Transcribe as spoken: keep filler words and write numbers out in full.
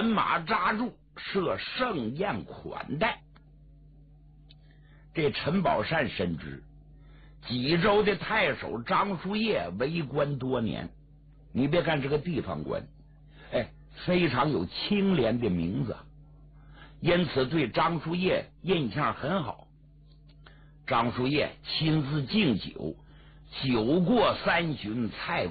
人马扎住，设盛宴款待。这陈宝善深知济州的太守张叔夜为官多年，你别看这个地方官，哎，非常有清廉的名字，因此对张叔夜印象很好。张叔夜亲自敬酒，酒过三巡，菜